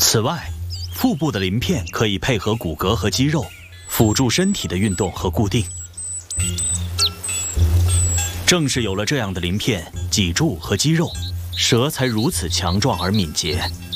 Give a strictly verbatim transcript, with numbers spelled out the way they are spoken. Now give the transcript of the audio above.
此外，腹部的鳞片可以配合骨骼和肌肉，辅助身体的运动和固定。正是有了这样的鳞片、脊柱和肌肉，蛇才如此强壮而敏捷。